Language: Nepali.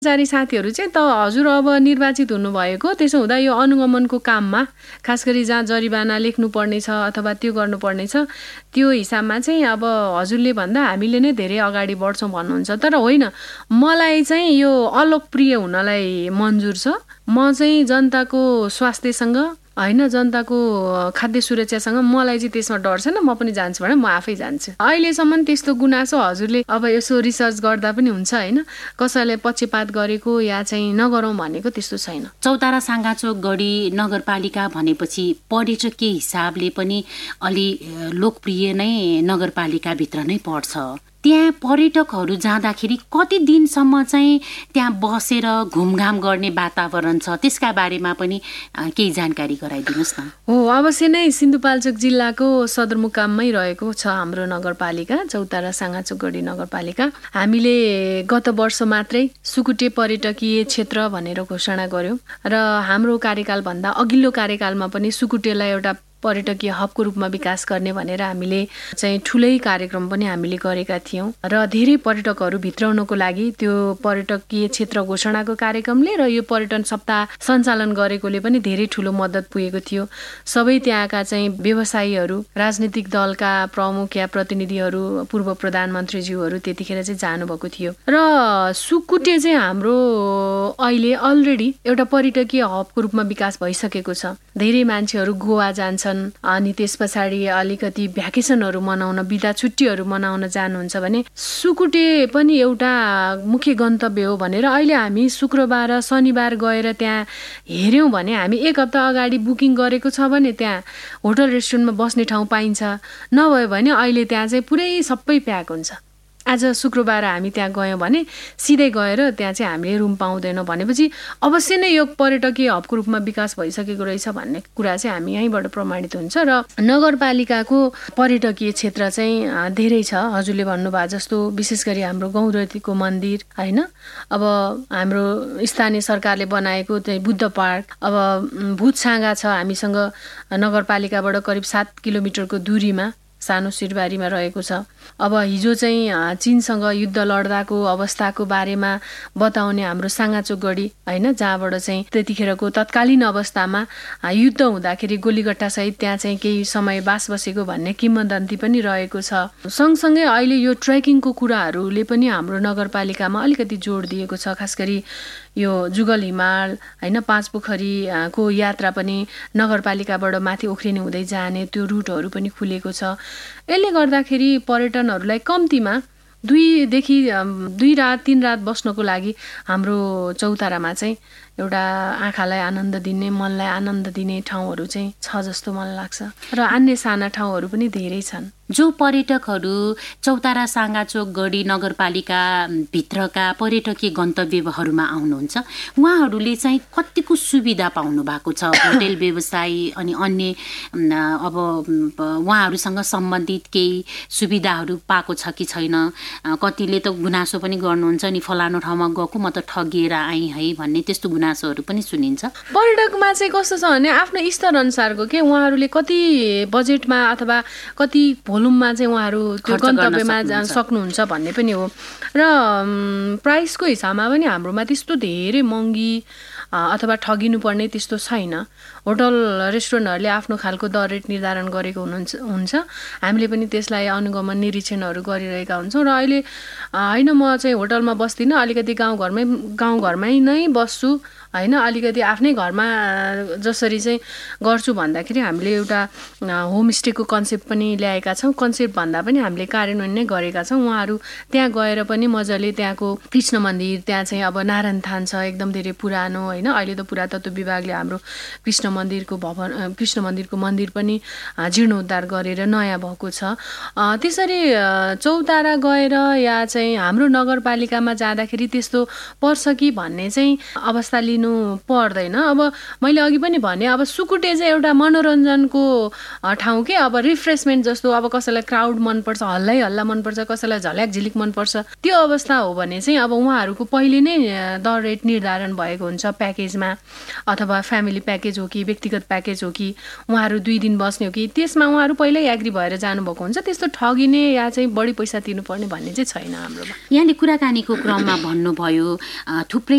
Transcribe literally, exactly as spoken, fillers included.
कर्मचारी साथीहरू चाहिँ त हजुर अब निर्वाचित हुनुभएको, त्यसो हुँदा यो अनुगमनको काममा खास गरी जहाँ जरिवाना लेख्नुपर्ने छ अथवा त्यो गर्नुपर्ने छ त्यो हिसाबमा चाहिँ अब हजुरले भन्दा हामीले नै धेरै अगाडि बढ्छौँ भन्नुहुन्छ। तर होइन, मलाई चाहिँ यो अलोकप्रिय हुनलाई मन्जुर छ। म चाहिँ जनताको स्वास्थ्यसँग होइन, जनताको खाद्य सुरक्षासँग मलाई चाहिँ त्यसमा डर छैन। म पनि जान्छु भने म आफै जान्छु। अहिलेसम्म त्यस्तो गुनासो हजुरले अब यसो रिसर्च गर्दा पनि हुन्छ होइन, कसैले पक्षपात गरेको या चाहिँ नगरौँ भनेको त्यस्तो छैन। चौतारा साङ्गाचोक गढी नगरपालिका भनेपछि पर्यटकीय हिसाबले पनि अलि लोकप्रिय नै नगरपालिकाभित्र नै पर्छ। त्यहाँ पर्यटकहरू जाँदाखेरि कति दिनसम्म चाहिँ त्यहाँ बसेर घुमघाम गर्ने वातावरण छ, त्यसका बारेमा पनि केही जानकारी गराइदिनुहोस् न। हो, अवश्य नै सिन्धुपाल्चोक जिल्लाको सदरमुकाममै रहेको छ हाम्रो नगरपालिका, चौतारा साङ्गाचोक गढी नगरपालिका। हामीले गत वर्ष मात्रै सुकुटे पर्यटकीय क्षेत्र भनेर घोषणा गर्यौँ र हाम्रो कार्यकालभन्दा अघिल्लो कार्यकालमा पनि सुकुटेलाई एउटा पर्यटकीय हबको रूपमा विकास गर्ने भनेर हामीले चाहिँ ठुलै कार्यक्रम पनि हामीले गरेका थियौँ र धेरै पर्यटकहरू भित्राउनको लागि त्यो पर्यटकीय क्षेत्र घोषणाको कार्यक्रमले र यो पर्यटन सप्ताह सञ्चालन गरेकोले पनि धेरै ठुलो मद्दत पुगेको थियो। सबै त्यहाँका चाहिँ व्यवसायीहरू, राजनीतिक दलका प्रमुख या प्रतिनिधिहरू, पूर्व प्रधानमन्त्रीज्यूहरू त्यतिखेर चाहिँ जानुभएको थियो र सुकुटे चाहिँ हाम्रो अहिले अलरेडी एउटा पर्यटकीय हबको रूपमा विकास भइसकेको छ। धेरै मान्छेहरू गोवा जान्छन् अनि त्यस पछाडि अलिकति भ्याकेसनहरू मनाउन, बिदा छुट्टीहरू मनाउन जानुहुन्छ भने सुकुटे पनि एउटा मुख्य गन्तव्य हो भनेर अहिले हामी शुक्रबार शनिबार गएर त्यहाँ हेऱ्यौँ भने हामी एक हप्ता अगाडि बुकिङ गरेको छ भने त्यहाँ होटल रेस्टुरेन्टमा बस्ने ठाउँ पाइन्छ, नभयो भने अहिले त्यहाँ चाहिँ पुरै सबै प्याक हुन्छ। आज शुक्रबार हामी त्यहाँ गयौँ भने सिधै गएर त्यहाँ चाहिँ हामीले रुम पाउँदैनौँ भनेपछि अवश्य नै यो पर्यटकीय हबको रूपमा विकास भइसकेको रहेछ भन्ने कुरा चाहिँ हामी यहीँबाट प्रमाणित हुन्छ। र नगरपालिकाको पर्यटकीय क्षेत्र चाहिँ धेरै छ। हजुरले भन्नुभयो जस्तो विशेष गरी हाम्रो गौरतीको मन्दिर होइन, अब हाम्रो स्थानीय सरकारले बनाएको चाहिँ बुद्ध पार्क, अब भूतसाँगा छ हामीसँग नगरपालिकाबाट करिब सात किलोमिटरको दूरीमा सानो सिरबारीमा रहेको छ। अब हिजो चाहिँ चीनसँग युद्ध लड्दाको अवस्थाको बारेमा बताउने हाम्रो साङ्गाचोक गढी होइन, जहाँबाट चाहिँ त्यतिखेरको तत्कालीन अवस्थामा युद्ध हुँदाखेरि गोलीगट्टा सहित त्यहाँ चाहिँ केही समय बास बसेको भन्ने किंवदन्ती पनि रहेको छ। सँगसँगै अहिले यो ट्रेकिङको कुराहरूले पनि हाम्रो नगरपालिकामा अलिकति जोड दिएको छ। खास गरी यो जुगल हिमाल होइन, पाँच पोखरीको यात्रा पनि नगरपालिकाबाट माथि उख्रिने हुँदै जाने त्यो रुटहरू पनि खुलेको छ। यसले गर्दाखेरि पर्यटनहरूलाई कम्तीमा दुईदेखि दुई रात तिन रात बस्नको लागि हाम्रो चौतारामा चाहिँ एउटा आँखालाई आनन्द दिने, मनलाई आनन्द दिने ठाउँहरू चाहिँ छ जस्तो मलाई लाग्छ र अन्य साना ठाउँहरू पनि धेरै छन्। जो पर्यटकहरू चौतारा साङ्गाचोक गढी नगरपालिका भित्रका पर्यटकीय गन्तव्यहरूमा आउनुहुन्छ, उहाँहरूले चाहिँ कतिको सुविधा पाउनु भएको छ? होटेल व्यवसायी अनि अन्य अब उहाँहरूसँग सम्बन्धित केही सुविधाहरू पाएको छ कि छैन? कतिले त गुनासो पनि गर्नुहुन्छ नि, फलानु ठाउँमा गएको म त ठगिएर आएँ है भन्ने त्यस्तो गुनासोहरू पनि सुनिन्छ। पर्यटकमा चाहिँ कस्तो छ भने आफ्नो स्तर अनुसारको के उहाँहरूले कति बजेटमा अथवा कति भोलुममा चाहिँ उहाँहरू त्यो गन्तव्यमा जान सक्नुहुन्छ भन्ने पनि हो। र प्राइसको हिसाबमा पनि हाम्रोमा त्यस्तो धेरै महँगी अथवा ठगिनु पर्ने त्यस्तो छैन। होटल रेस्टुरेन्टहरूले आफ्नो खालको दर रेट निर्धारण गरेको हुनुहुन्छ हुन्छ हामीले पनि त्यसलाई अनुगमन निरीक्षणहरू गरिरहेका हुन्छौँ। र अहिले होइन म चाहिँ होटलमा बस्दिनँ, अलिकति गाउँघरमै गाउँघरमै नै बस्छु होइन, अलिकति आफ्नै घरमा जसरी चाहिँ गर्छु भन्दाखेरि हामीले एउटा होमस्टेको कन्सेप्ट पनि ल्याएका छौँ। कन्सेप्ट भन्दा पनि हामीले कार्यान्वयन नै गरेका छौँ। उहाँहरू त्यहाँ गएर पनि मजाले त्यहाँको कृष्ण मन्दिर, त्यहाँ चाहिँ अब नारायण थान छ एकदम धेरै पुरानो होइन, अहिले त पुरातत्व विभागले हाम्रो कृष्ण मन्दिरको भवन कृष्ण मन्दिरको मन्दिर पनि जीर्णोद्धार गरेर नयाँ भएको छ। त्यसरी चौतारा गएर या चाहिँ हाम्रो नगरपालिकामा जाँदाखेरि त्यस्तो पर्छ कि भन्ने चाहिँ अवस्था लिनु पर्दैन। अब मैले अघि पनि भने अब सुकुटे चाहिँ एउटा मनोरञ्जनको ठाउँ के, अब रिफ्रेसमेन्ट जस्तो अब कसैलाई क्राउड मनपर्छ, हल्लै हल्ला मनपर्छ, कसैलाई झल्याक झिलिक मनपर्छ। त्यो अवस्था हो भने चाहिँ अब उहाँहरूको पहिले नै दर रेट निर्धारण भएको हुन्छ प्याकेजमा, अथवा फ्यामिली प्याकेज हो कि व्यक्तिगत प्याकेज हो कि उहाँहरू दुई दिन बस्ने हो कि त्यसमा उहाँहरू पहिल्यै एग्री भएर जानुभएको हुन्छ। त्यस्तो ठगिने या चाहिँ बढी पैसा तिर्नुपर्ने भन्ने चाहिँ छैन हाम्रोमा। यहाँले कुराकानीको क्रममा भन्नुभयो थुप्रै